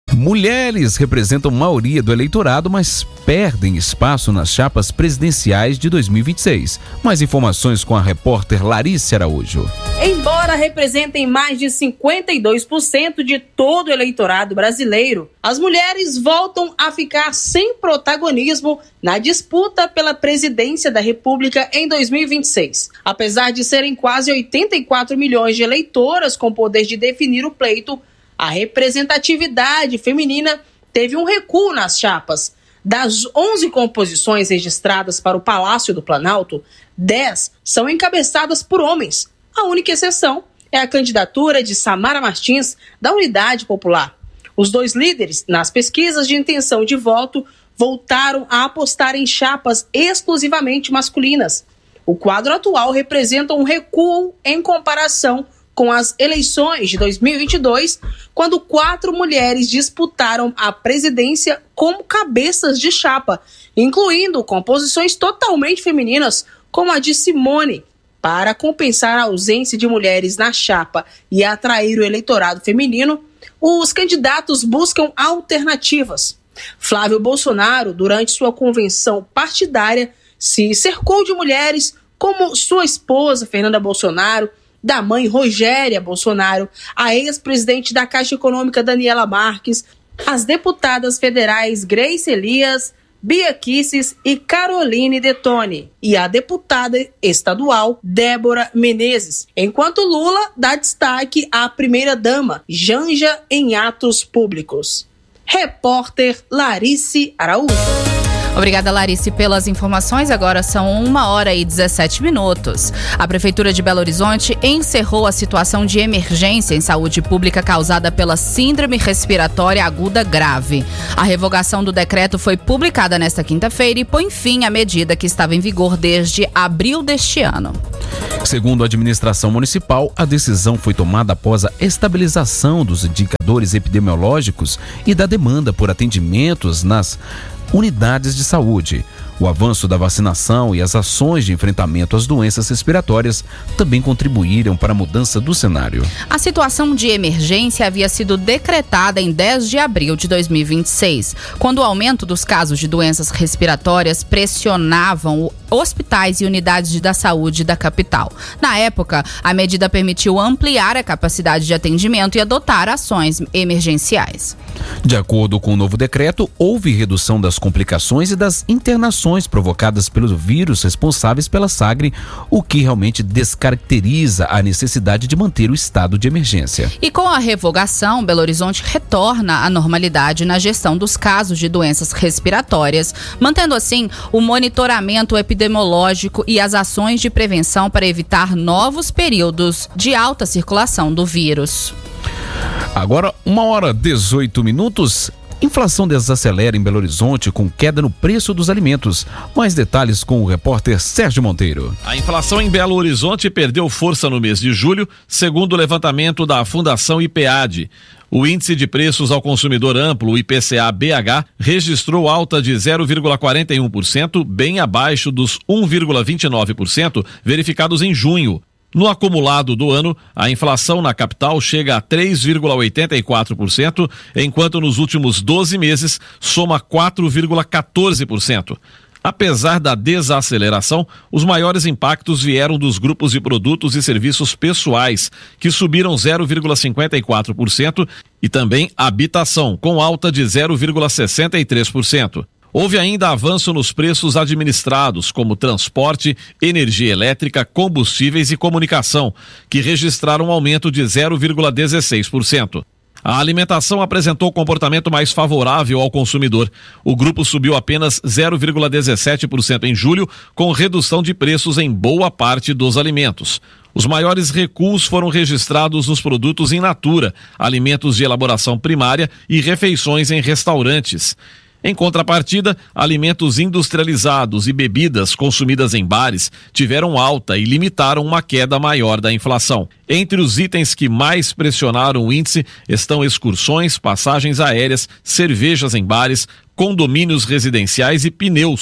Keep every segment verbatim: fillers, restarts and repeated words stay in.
Mulheres representam maioria do eleitorado, mas perdem espaço nas chapas presidenciais de dois mil e vinte e seis. Mais informações com a repórter Larissa Araújo. Embora representem mais de cinquenta e dois por cento de todo o eleitorado brasileiro, as mulheres voltam a ficar sem protagonismo na disputa pela presidência da República em dois mil e vinte e seis. Apesar de serem quase oitenta e quatro milhões de eleitoras com poder de definir o pleito, a representatividade feminina teve um recuo nas chapas. Das onze composições registradas para o Palácio do Planalto, dez são encabeçadas por homens. A única exceção é a candidatura de Samara Martins, da Unidade Popular. Os dois líderes, nas pesquisas de intenção de voto, voltaram a apostar em chapas exclusivamente masculinas. O quadro atual representa um recuo em comparação com as eleições de dois mil e vinte e dois, quando quatro mulheres disputaram a presidência como cabeças de chapa, incluindo composições totalmente femininas, como a de Simone. Para compensar a ausência de mulheres na chapa e atrair o eleitorado feminino, os candidatos buscam alternativas. Flávio Bolsonaro, durante sua convenção partidária, se cercou de mulheres como sua esposa, Fernanda Bolsonaro, da mãe Rogéria Bolsonaro, a ex-presidente da Caixa Econômica Daniela Marques, as deputadas federais Grace Elias, Bia Kicis e Caroline Detoni, e a deputada estadual Débora Menezes, enquanto Lula dá destaque à primeira-dama, Janja, em atos públicos. Repórter Larissa Araújo. Obrigada, Larissa, pelas informações. Agora são uma hora e dezessete minutos. A Prefeitura de Belo Horizonte encerrou a situação de emergência em saúde pública causada pela síndrome respiratória aguda grave. A revogação do decreto foi publicada nesta quinta-feira e põe fim à medida que estava em vigor desde abril deste ano. Segundo a administração municipal, a decisão foi tomada após a estabilização dos indicadores epidemiológicos e da demanda por atendimentos nas unidades de saúde. O avanço da vacinação e as ações de enfrentamento às doenças respiratórias também contribuíram para a mudança do cenário. A situação de emergência havia sido decretada em dez de abril de dois mil e vinte e seis, quando o aumento dos casos de doenças respiratórias pressionavam hospitais e unidades da saúde da capital. Na época, a medida permitiu ampliar a capacidade de atendimento e adotar ações emergenciais. De acordo com o novo decreto, houve redução das complicações e das internações provocadas pelos vírus responsáveis pela SAGRE, o que realmente descaracteriza a necessidade de manter o estado de emergência. E com a revogação, Belo Horizonte retorna à normalidade na gestão dos casos de doenças respiratórias, mantendo assim o monitoramento epidemiológico e as ações de prevenção para evitar novos períodos de alta circulação do vírus. Agora, uma hora e dezoito minutos. Inflação desacelera em Belo Horizonte com queda no preço dos alimentos. Mais detalhes com o repórter Sérgio Monteiro. A inflação em Belo Horizonte perdeu força no mês de julho, segundo o levantamento da Fundação IPEAD. O índice de preços ao consumidor amplo, o I P C A B H, registrou alta de zero vírgula quarenta e um por cento, bem abaixo dos um vírgula vinte e nove por cento verificados em junho. No acumulado do ano, a inflação na capital chega a três vírgula oitenta e quatro por cento, enquanto nos últimos doze meses soma quatro vírgula quatorze por cento. Apesar da desaceleração, os maiores impactos vieram dos grupos de produtos e serviços pessoais, que subiram zero vírgula cinquenta e quatro por cento, e também habitação, com alta de zero vírgula sessenta e três por cento. Houve ainda avanço nos preços administrados, como transporte, energia elétrica, combustíveis e comunicação, que registraram um aumento de zero vírgula dezesseis por cento. A alimentação apresentou comportamento mais favorável ao consumidor. O grupo subiu apenas zero vírgula dezessete por cento em julho, com redução de preços em boa parte dos alimentos. Os maiores recuos foram registrados nos produtos in natura, alimentos de elaboração primária e refeições em restaurantes. Em contrapartida, alimentos industrializados e bebidas consumidas em bares tiveram alta e limitaram uma queda maior da inflação. Entre os itens que mais pressionaram o índice estão excursões, passagens aéreas, cervejas em bares, condomínios residenciais e pneus.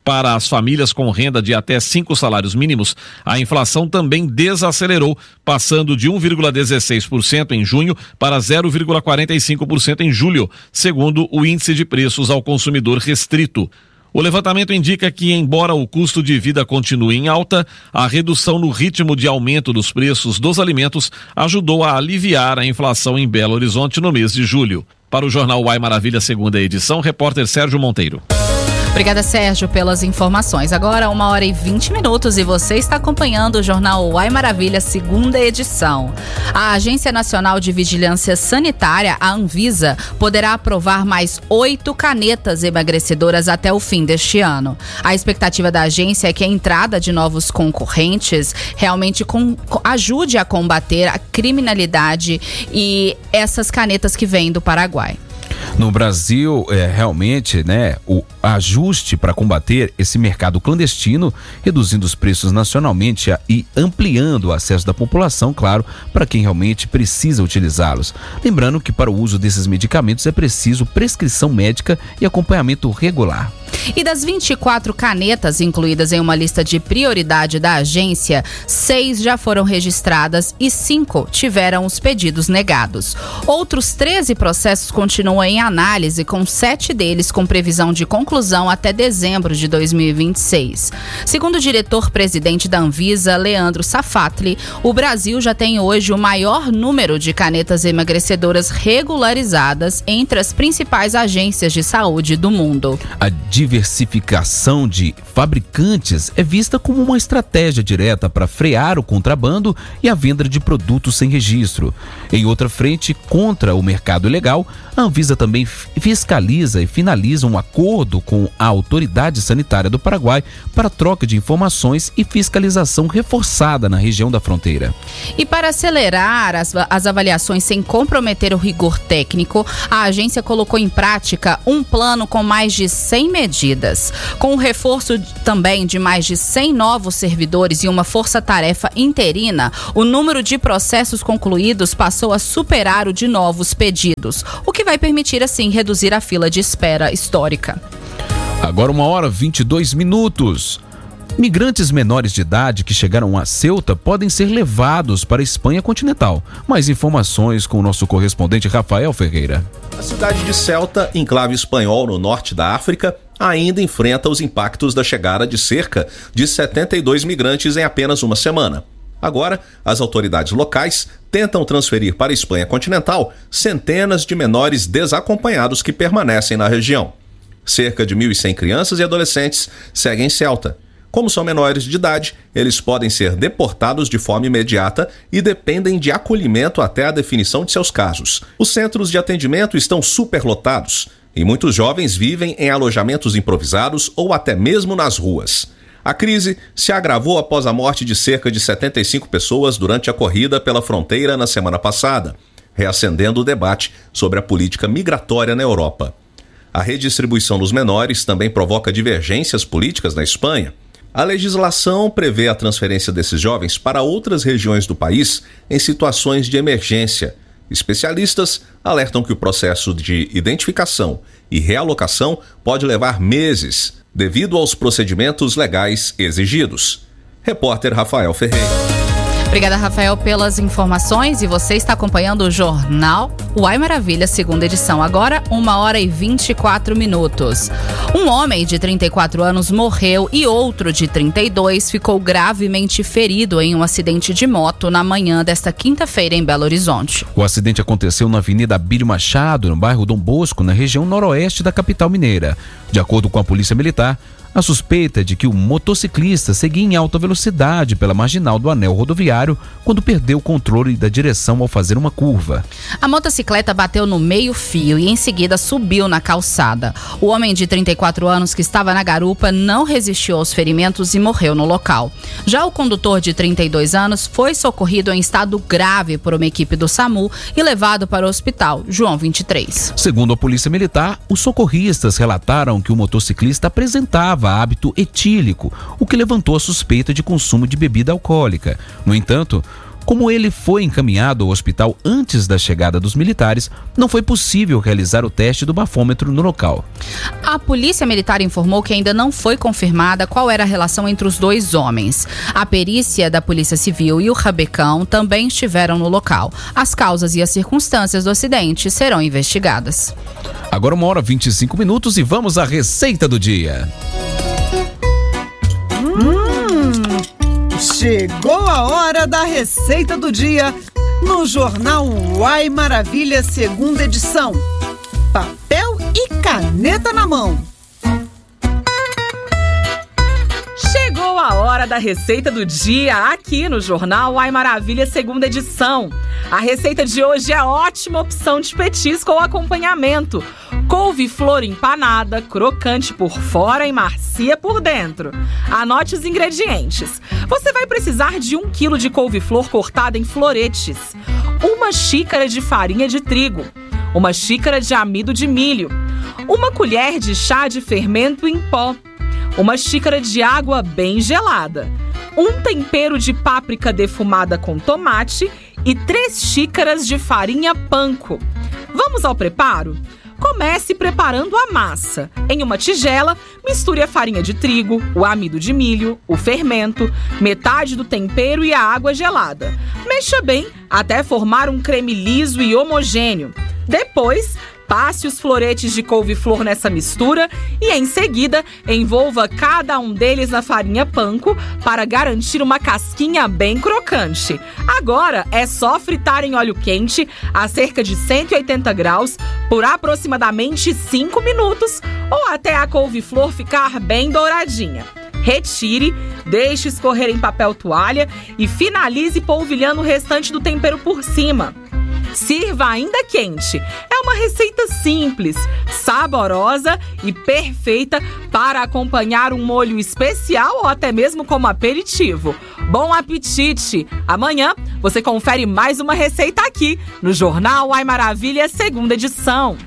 Para as famílias com renda de até cinco salários mínimos, a inflação também desacelerou, passando de um vírgula dezesseis por cento em junho para zero vírgula quarenta e cinco por cento em julho, segundo o Índice de Preços ao Consumidor Restrito. O levantamento indica que, embora o custo de vida continue em alta, a redução no ritmo de aumento dos preços dos alimentos ajudou a aliviar a inflação em Belo Horizonte no mês de julho. Para o Jornal Uai Maravilha, segunda edição, repórter Sérgio Monteiro. Obrigada, Sérgio, pelas informações. Agora, uma hora e vinte minutos e você está acompanhando o Jornal Uai Maravilha, segunda edição. A Agência Nacional de Vigilância Sanitária, a Anvisa, poderá aprovar mais oito canetas emagrecedoras até o fim deste ano. A expectativa da agência é que a entrada de novos concorrentes realmente com, ajude a combater a criminalidade e essas canetas que vêm do Paraguai. No Brasil, é, realmente, né, o ajuste para combater esse mercado clandestino, reduzindo os preços nacionalmente e ampliando o acesso da população, claro, para quem realmente precisa utilizá-los. Lembrando que para o uso desses medicamentos é preciso prescrição médica e acompanhamento regular. E das vinte e quatro canetas incluídas em uma lista de prioridade da agência, seis já foram registradas e cinco tiveram os pedidos negados. Outros treze processos continuam em análise, com sete deles com previsão de conclusão até dezembro de dois mil e vinte e seis. Segundo o diretor-presidente da Anvisa, Leandro Safatli, o Brasil já tem hoje o maior número de canetas emagrecedoras regularizadas entre as principais agências de saúde do mundo. A diversificação de fabricantes é vista como uma estratégia direta para frear o contrabando e a venda de produtos sem registro. Em outra frente, contra o mercado ilegal, a Anvisa também fiscaliza e finaliza um acordo com a Autoridade Sanitária do Paraguai para troca de informações e fiscalização reforçada na região da fronteira. E para acelerar as, as avaliações sem comprometer o rigor técnico, a agência colocou em prática um plano com mais de cem medidas. Com o reforço também de mais de cem novos servidores e uma força-tarefa interina, o número de processos concluídos passou a superar o de novos pedidos, o que vai permitir, assim, reduzir a fila de espera histórica. Agora uma hora e vinte e dois minutos. Migrantes menores de idade que chegaram a Ceuta podem ser levados para a Espanha continental. Mais informações com o nosso correspondente Rafael Ferreira. A cidade de Ceuta, enclave espanhol no norte da África, ainda enfrenta os impactos da chegada de cerca de setenta e dois migrantes em apenas uma semana. Agora, as autoridades locais tentam transferir para a Espanha continental centenas de menores desacompanhados que permanecem na região. Cerca de mil e cem crianças e adolescentes seguem em Ceuta. Como são menores de idade, eles podem ser deportados de forma imediata e dependem de acolhimento até a definição de seus casos. Os centros de atendimento estão superlotados e muitos jovens vivem em alojamentos improvisados ou até mesmo nas ruas. A crise se agravou após a morte de cerca de setenta e cinco pessoas durante a corrida pela fronteira na semana passada, reacendendo o debate sobre a política migratória na Europa. A redistribuição dos menores também provoca divergências políticas na Espanha. A legislação prevê a transferência desses jovens para outras regiões do país em situações de emergência. Especialistas alertam que o processo de identificação e realocação pode levar meses, devido aos procedimentos legais exigidos. Repórter Rafael Ferreira. Obrigada, Rafael, pelas informações, e você está acompanhando o Jornal Uai Maravilha, segunda edição. Agora, uma hora e vinte e quatro minutos. Um homem de trinta e quatro anos morreu e outro de trinta e dois ficou gravemente ferido em um acidente de moto na manhã desta quinta-feira em Belo Horizonte. O acidente aconteceu na Avenida Abílio Machado, no bairro Dom Bosco, na região noroeste da capital mineira. De acordo com a Polícia Militar, a suspeita é de que o motociclista seguia em alta velocidade pela marginal do anel rodoviário quando perdeu o controle da direção ao fazer uma curva. A motocicleta bateu no meio-fio e em seguida subiu na calçada. O homem de trinta e quatro anos que estava na garupa não resistiu aos ferimentos e morreu no local. Já o condutor de trinta e dois anos foi socorrido em estado grave por uma equipe do SAMU e levado para o hospital João vinte e três. Segundo a Polícia Militar, os socorristas relataram que o motociclista apresentava hábito etílico, o que levantou a suspeita de consumo de bebida alcoólica. No entanto, Como ele foi encaminhado ao hospital antes da chegada dos militares, não foi possível realizar o teste do bafômetro no local. A polícia militar informou que ainda não foi confirmada qual era a relação entre os dois homens. A perícia da Polícia Civil e o rabecão também estiveram no local. As causas e as circunstâncias do acidente serão investigadas. Agora uma hora e vinte e cinco minutos e vamos à receita do dia. Hum, chegou a hora da receita do dia no Jornal Uai Maravilha, segunda edição. Papel e caneta na mão. Chegou a hora da receita do dia aqui no Jornal Ai Maravilha, segunda edição. A receita de hoje é ótima opção de petisco ou acompanhamento. Couve-flor empanada, crocante por fora e macia por dentro. Anote os ingredientes. Você vai precisar de um quilo de couve-flor cortada em floretes, uma xícara de farinha de trigo, uma xícara de amido de milho, uma colher de chá de fermento em pó, uma xícara de água bem gelada, um tempero de páprica defumada com tomate e três xícaras de farinha panko. Vamos ao preparo? Comece preparando a massa. Em uma tigela, misture a farinha de trigo, o amido de milho, o fermento, metade do tempero e a água gelada. Mexa bem até formar um creme liso e homogêneo. Depois, passe os floretes de couve-flor nessa mistura e, em seguida, envolva cada um deles na farinha panko para garantir uma casquinha bem crocante. Agora é só fritar em óleo quente a cerca de cento e oitenta graus por aproximadamente cinco minutos ou até a couve-flor ficar bem douradinha. Retire, deixe escorrer em papel toalha e finalize polvilhando o restante do tempero por cima. Sirva ainda quente. É uma receita simples, saborosa e perfeita para acompanhar um molho especial ou até mesmo como aperitivo. Bom apetite! Amanhã você confere mais uma receita aqui no Jornal Ai Maravilha, segunda edição.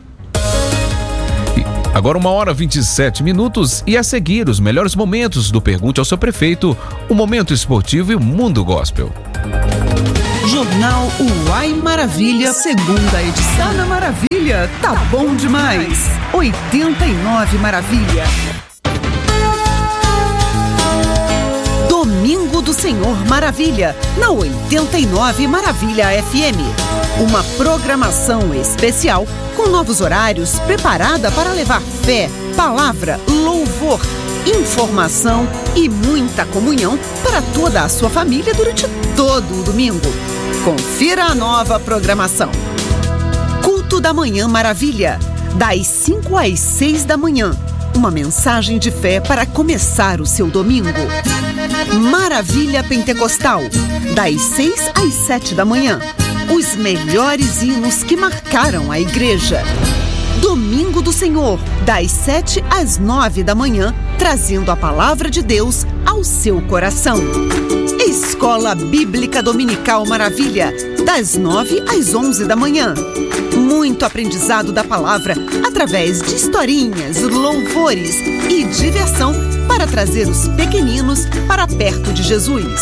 Agora uma hora e vinte e sete minutos e a seguir os melhores momentos do Pergunte ao Seu Prefeito, o Momento Esportivo e o Mundo Gospel. Jornal Uai Maravilha, segunda edição. Tá na Maravilha, tá bom demais. oitenta e nove Maravilha. Domingo do Senhor Maravilha, na oitenta e nove Maravilha F M. Uma programação especial com novos horários preparada para levar fé, palavra, louvor, informação e muita comunhão para toda a sua família durante todo o domingo. Confira a nova programação. Culto da Manhã Maravilha, das cinco às seis da manhã. Uma mensagem de fé para começar o seu domingo. Maravilha Pentecostal, das seis às sete da manhã. Os melhores hinos que marcaram a igreja. Domingo do Senhor, das sete às nove da manhã, trazendo a palavra de Deus ao seu coração. Escola Bíblica Dominical Maravilha, das nove às onze da manhã. Muito aprendizado da palavra através de historinhas, louvores e diversão para trazer os pequeninos para perto de Jesus.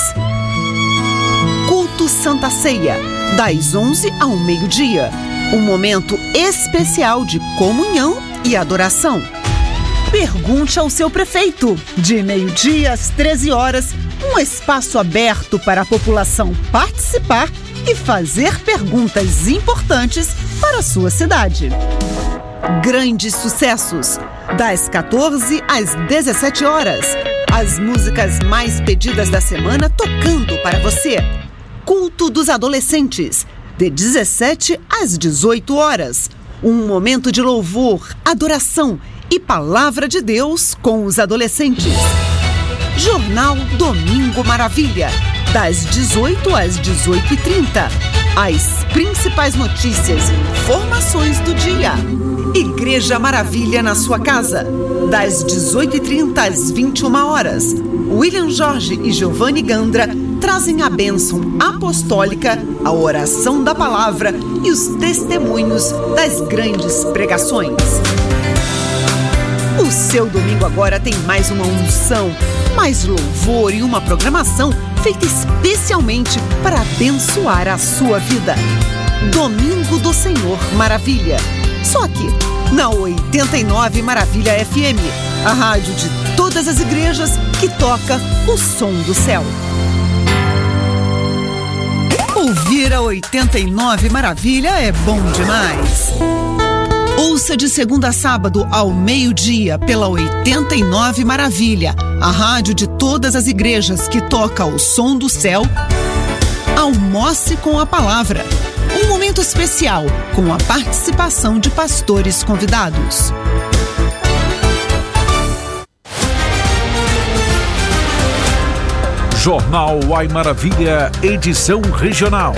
Culto Santa Ceia, das onze ao meio-dia. Um momento especial de comunhão e adoração. Pergunte ao seu prefeito, de meio-dia às treze horas, um espaço aberto para a população participar e fazer perguntas importantes para a sua cidade. Grandes sucessos, das quatorze às dezessete horas. As músicas mais pedidas da semana tocando para você. Culto dos Adolescentes, de dezessete às dezoito horas. Um momento de louvor, adoração e palavra de Deus com os adolescentes. Jornal Domingo Maravilha, das dezoito às dezoito e trinta. As principais notícias e informações do dia. Igreja Maravilha na sua casa, das dezoito e trinta às vinte e uma horas. William Jorge e Giovanni Gandra trazem a bênção apostólica, a oração da palavra e os testemunhos das grandes pregações. O seu domingo agora tem mais uma unção mais louvor e uma programação feita especialmente para abençoar a sua vida. Domingo do Senhor Maravilha. Só aqui, na oitenta e nove Maravilha F M, a rádio de todas as igrejas que toca o som do céu. Ouvir a oitenta e nove Maravilha é bom demais. Ouça de segunda a sábado ao meio-dia pela oitenta e nove Maravilha, a rádio de todas as igrejas que toca o som do céu. Almoce com a palavra. Um momento especial com a participação de pastores convidados. Jornal Uai Maravilha, edição regional.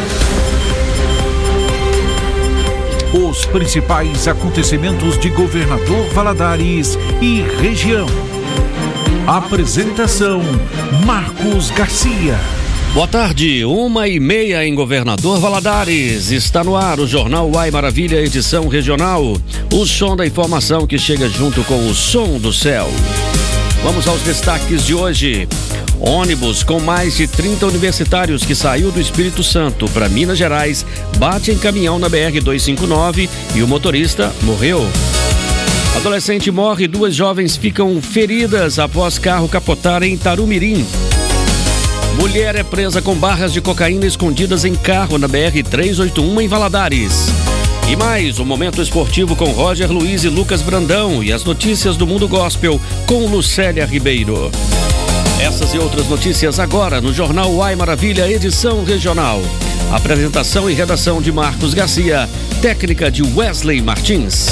Os principais acontecimentos de Governador Valadares e região. Apresentação: Marcos Garcia. Boa tarde, uma e meia em Governador Valadares. Está no ar o Jornal Uai Maravilha, edição regional. O som da informação que chega junto com o som do céu. Vamos aos destaques de hoje. Ônibus com mais de trinta universitários que saiu do Espírito Santo para Minas Gerais bate em caminhão na B R duzentos e cinquenta e nove e o motorista morreu. Adolescente morre e duas jovens ficam feridas após carro capotar em Tarumirim. Mulher é presa com barras de cocaína escondidas em carro na B R trezentos e oitenta e um em Valadares. E mais, o momento esportivo com Roger Luiz e Lucas Brandão e as notícias do mundo gospel com Lucélia Ribeiro. Essas e outras notícias agora no Jornal Uai Maravilha, edição regional. Apresentação e redação de Marcos Garcia, técnica de Wesley Martins.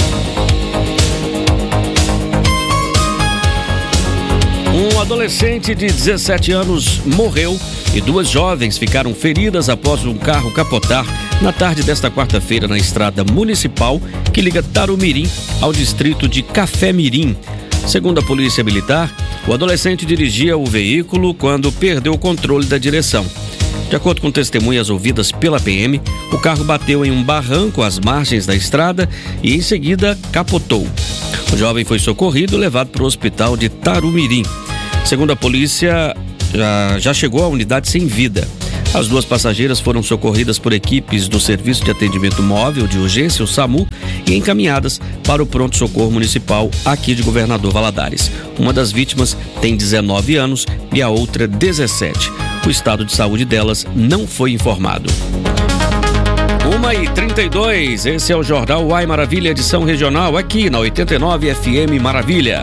Um adolescente de dezessete anos morreu e duas jovens ficaram feridas após um carro capotar na tarde desta quarta-feira na estrada municipal que liga Tarumirim ao distrito de Café Mirim. Segundo a Polícia Militar, o adolescente dirigia o veículo quando perdeu o controle da direção. De acordo com testemunhas ouvidas pela P M, o carro bateu em um barranco às margens da estrada e em seguida capotou. O jovem foi socorrido e levado para o hospital de Tarumirim. Segundo a polícia, já, já chegou a unidade sem vida. As duas passageiras foram socorridas por equipes do Serviço de Atendimento Móvel de Urgência, o SAMU, e encaminhadas para o pronto-socorro municipal aqui de Governador Valadares. Uma das vítimas tem dezenove anos e a outra dezessete. O estado de saúde delas não foi informado. uma e trinta e dois, esse é o Jornal Uai Maravilha, edição regional, aqui na oitenta e nove F M Maravilha.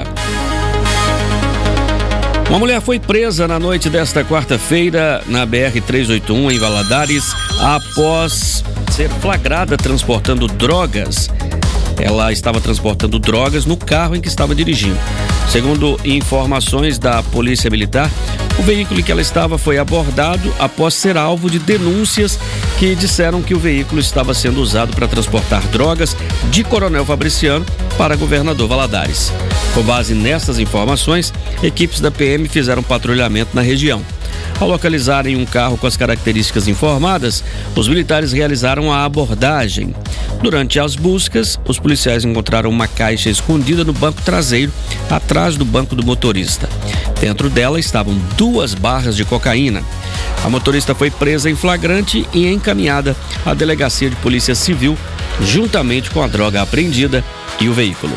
Uma mulher foi presa na noite desta quarta-feira na B R trezentos e oitenta e um em Valadares após ser flagrada transportando drogas. Ela estava transportando drogas no carro em que estava dirigindo. Segundo informações da Polícia Militar, o veículo em que ela estava foi abordado após ser alvo de denúncias que disseram que o veículo estava sendo usado para transportar drogas de Coronel Fabriciano para Governador Valadares. Com base nessas informações, equipes da P M fizeram patrulhamento na região. Ao localizarem um carro com as características informadas, os militares realizaram a abordagem. Durante as buscas, os policiais encontraram uma caixa escondida no banco traseiro, atrás do banco do motorista. Dentro dela estavam duas barras de cocaína. A motorista foi presa em flagrante e encaminhada à Delegacia de Polícia Civil, juntamente com a droga apreendida e o veículo.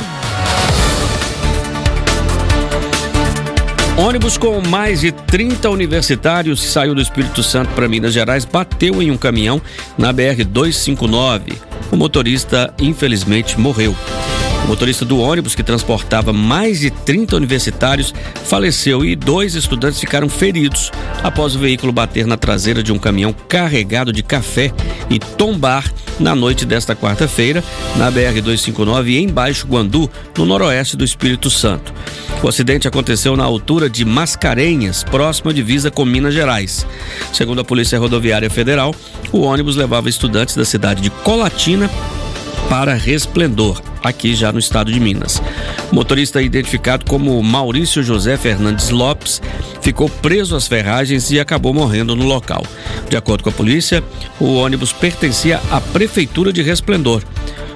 Ônibus com mais de trinta universitários que saiu do Espírito Santo para Minas Gerais bateu em um caminhão na B R duzentos e cinquenta e nove. O motorista, infelizmente, morreu. O motorista do ônibus, que transportava mais de trinta universitários, faleceu e dois estudantes ficaram feridos após o veículo bater na traseira de um caminhão carregado de café e tombar na noite desta quarta-feira na B R duzentos e cinquenta e nove em Baixo Guandu, no noroeste do Espírito Santo. O acidente aconteceu na altura de Mascarenhas, próxima à divisa com Minas Gerais. Segundo a Polícia Rodoviária Federal, o ônibus levava estudantes da cidade de Colatina para Resplendor, aqui já no estado de Minas. O motorista, identificado como Maurício José Fernandes Lopes, ficou preso às ferragens e acabou morrendo no local. De acordo com a polícia, o ônibus pertencia à Prefeitura de Resplendor.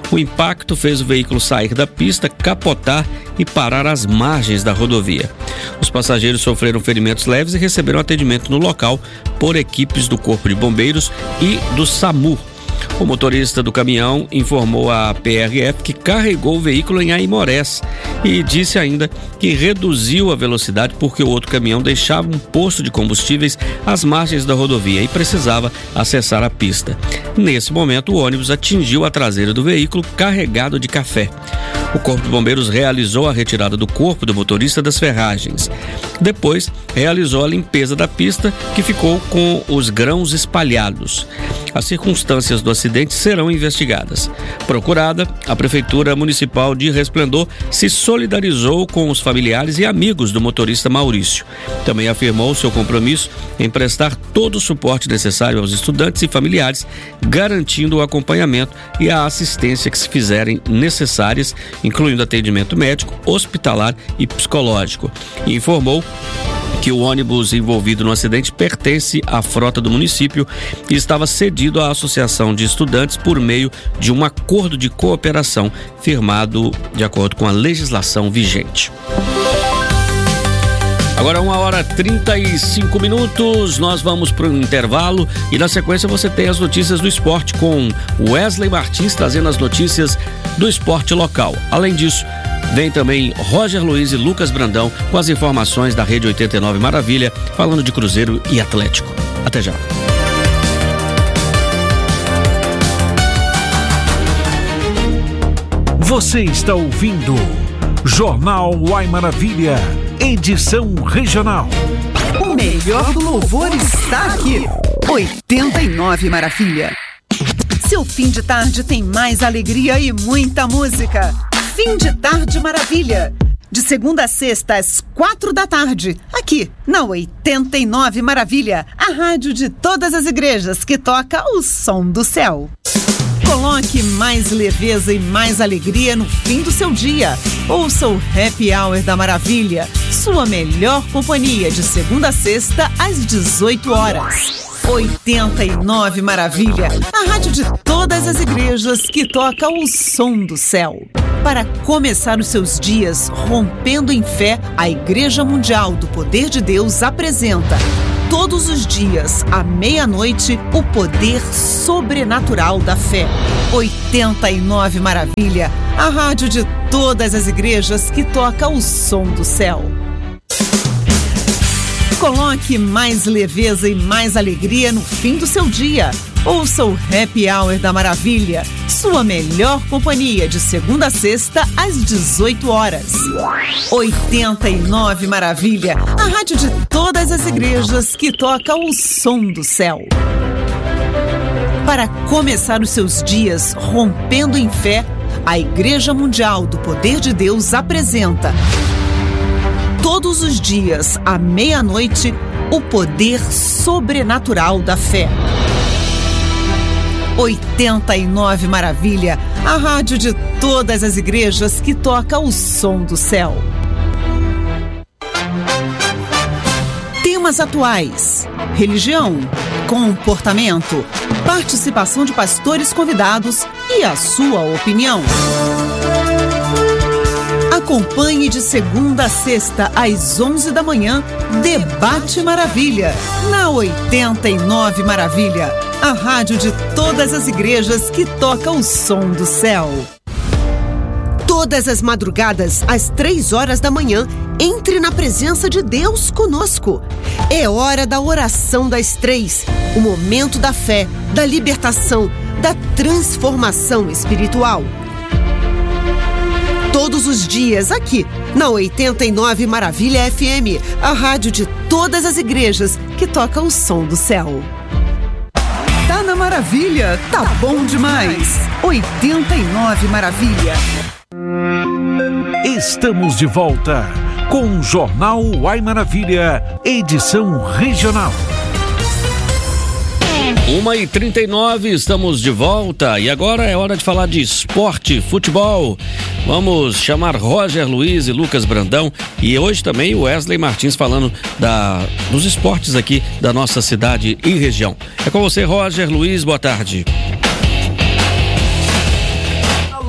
O impacto fez o veículo sair da pista, capotar e parar às margens da rodovia. Os passageiros sofreram ferimentos leves e receberam atendimento no local por equipes do Corpo de Bombeiros e do SAMU. O motorista do caminhão informou à P R F que carregou o veículo em Aimorés e disse ainda que reduziu a velocidade porque o outro caminhão deixava um posto de combustíveis às margens da rodovia e precisava acessar a pista. Nesse momento, o ônibus atingiu a traseira do veículo carregado de café. O Corpo de Bombeiros realizou a retirada do corpo do motorista das ferragens. Depois, realizou a limpeza da pista, que ficou com os grãos espalhados. As circunstâncias do acidente serão investigadas. Procurada, a Prefeitura Municipal de Resplendor se solidarizou com os familiares e amigos do motorista Maurício. Também afirmou seu compromisso em prestar todo o suporte necessário aos estudantes e familiares, garantindo o acompanhamento e a assistência que se fizerem necessárias, incluindo atendimento médico, hospitalar e psicológico. E informou que o ônibus envolvido no acidente pertence à frota do município e estava cedido à Associação de Estudantes por meio de um acordo de cooperação firmado de acordo com a legislação vigente. Agora uma hora e trinta e cinco minutos, nós vamos para o intervalo e na sequência você tem as notícias do esporte com Wesley Martins trazendo as notícias do esporte local. Além disso, vem também Roger Luiz e Lucas Brandão com as informações da Rede oitenta e nove Maravilha, falando de Cruzeiro e Atlético. Até já. Você está ouvindo Jornal Uai Maravilha, edição regional. O melhor do louvor está aqui. oitenta e nove Maravilha. Seu fim de tarde tem mais alegria e muita música. Fim de Tarde Maravilha. De segunda a sexta, às quatro da tarde. Aqui, na oitenta e nove Maravilha. A rádio de todas as igrejas que toca o som do céu. Coloque mais leveza e mais alegria no fim do seu dia. Ouça o Happy Hour da Maravilha. Sua melhor companhia de segunda a sexta, às dezoito horas. oitenta e nove Maravilha, a rádio de todas as igrejas que toca o som do céu. Para começar os seus dias rompendo em fé, a Igreja Mundial do Poder de Deus apresenta todos os dias, à meia-noite, o poder sobrenatural da fé. oitenta e nove Maravilha, a rádio de todas as igrejas que toca o som do céu. Coloque mais leveza e mais alegria no fim do seu dia. Ouça o Happy Hour da Maravilha, sua melhor companhia de segunda a sexta, às dezoito horas. oitenta e nove Maravilha, a rádio de todas as igrejas que toca o som do céu. Para começar os seus dias rompendo em fé, a Igreja Mundial do Poder de Deus apresenta todos os dias, à meia-noite, o poder sobrenatural da fé. oitenta e nove Maravilha, a rádio de todas as igrejas que toca o som do céu. Temas atuais: religião, comportamento, participação de pastores convidados e a sua opinião. Acompanhe de segunda a sexta, às onze da manhã, Debate Maravilha, na oitenta e nove Maravilha, a rádio de todas as igrejas que toca o som do céu. Todas as madrugadas, às três horas da manhã, entre na presença de Deus conosco. É hora da oração das três, o momento da fé, da libertação, da transformação espiritual. Todos os dias aqui, na oitenta e nove Maravilha F M, a rádio de todas as igrejas que toca o som do céu. Tá na Maravilha, tá bom demais. oitenta e nove Maravilha. Estamos de volta com o Jornal Uai Maravilha, edição regional. uma e trinta e nove, estamos de volta e agora é hora de falar de esporte, futebol. Vamos chamar Roger Luiz e Lucas Brandão e hoje também o Wesley Martins falando da, dos esportes aqui da nossa cidade e região. É com você, Roger Luiz, boa tarde.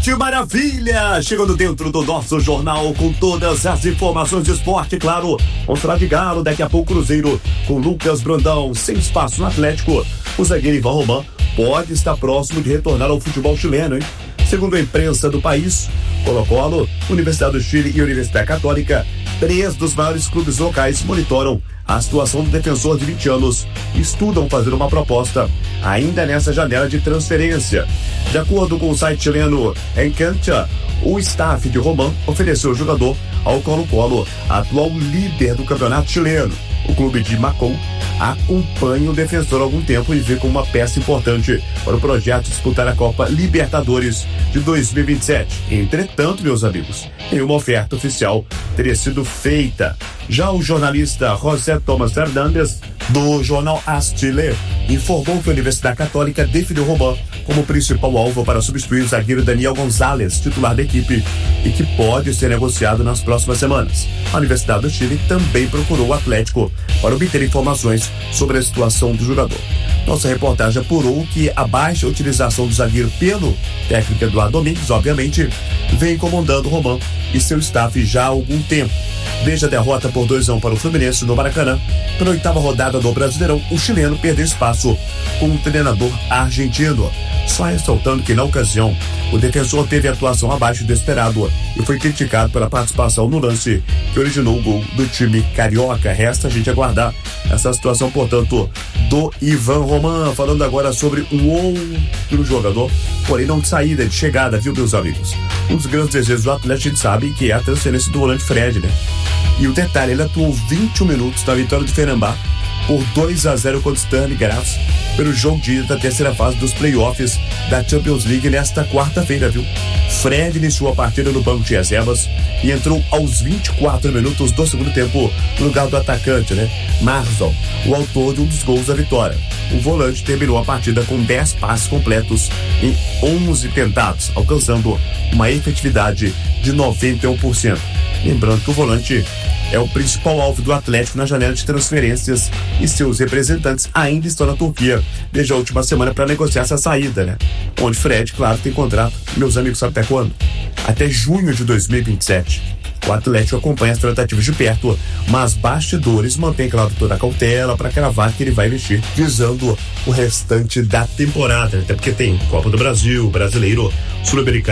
Esporte Maravilha! Chegando dentro do nosso jornal com todas as informações de esporte, claro. Vamos falar de Galo, daqui a pouco Cruzeiro com Lucas Brandão, sem espaço no Atlético. O zagueiro Ivan Roman pode estar próximo de retornar ao futebol chileno, hein? Segundo a imprensa do país, Colo-Colo, Universidade do Chile e Universidade Católica, três dos maiores clubes locais monitoram a situação do defensor de vinte anos e estudam fazer uma proposta ainda nessa janela de transferência. De acordo com o site chileno Encantia, o staff de Roman ofereceu o jogador ao Colo-Colo, atual líder do campeonato chileno. O clube de Macau acompanha o defensor há algum tempo e vê como uma peça importante para o projeto disputar a Copa Libertadores de dois mil e vinte e sete. Entretanto, meus amigos, nenhuma oferta oficial teria sido feita. Já o jornalista José Tomás Fernandes, do jornal AS Chile, informou que a Universidade Católica definiu Roman como principal alvo para substituir o zagueiro Daniel Gonzalez, titular da equipe, e que pode ser negociado nas próximas semanas. A Universidade do Chile também procurou o Atlético para obter informações sobre a situação do jogador. Nossa reportagem apurou que a baixa utilização do zagueiro pelo técnico Eduardo Domingues, obviamente, vem incomodando Roman e seu staff já há algum tempo. Desde a derrota por dois a um para o Fluminense no Maracanã, pela oitava rodada do Brasileirão, o chileno perdeu espaço com um treinador argentino. Só ressaltando que, na ocasião, o defensor teve atuação abaixo do esperado e foi criticado pela participação no lance que originou o gol do time carioca. Resta a gente aguardar essa situação, portanto, do Ivan Roman. Falando agora sobre o outro jogador, porém não de saída, de chegada, viu, meus amigos? Um dos grandes desejos do Atlético, a gente sabe que é a transferência do volante Fred, né? E o detalhe, ele atuou vinte e um minutos na vitória de Fenerbahçe por dois a zero contra o Sturm Graz pelo jogo de ida da terceira fase dos playoffs da Champions League nesta quarta-feira, viu? Fred iniciou a partida no banco de reservas e entrou aos vinte e quatro minutos do segundo tempo no lugar do atacante, né? Marzon, o autor de um dos gols da vitória. O volante terminou a partida com dez passes completos em onze tentados, alcançando uma efetividade de noventa e um por cento. Lembrando que o volante é o principal alvo do Atlético na janela de transferências e seus representantes ainda estão na Turquia desde a última semana para negociar essa saída, né? Onde Fred, claro, tem contrato, meus amigos, sabe até quando? Até junho de dois mil e vinte e sete. O Atlético acompanha as tratativas de perto, mas bastidores mantém, claro, toda a cautela para cravar que ele vai investir visando o restante da temporada, até porque tem Copa do Brasil, Brasileiro, Sul-Americano